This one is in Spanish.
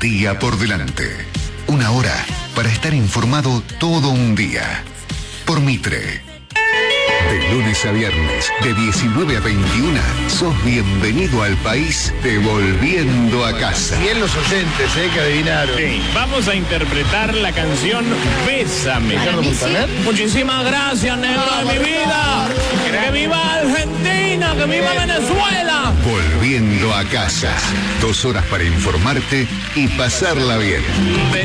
día por delante. Una hora para estar informado todo un día. Por Mitre. De lunes a viernes, de 19 a 21, sos bienvenido al país de Volviendo a Casa. Bien los oyentes, que adivinaron. Sí, vamos a interpretar la canción Bésame. Muchísimas gracias, negro de mi vida. Que viva Argentina, que viva Venezuela. Volviendo a Casa. 2 horas para informarte y pasarla bien.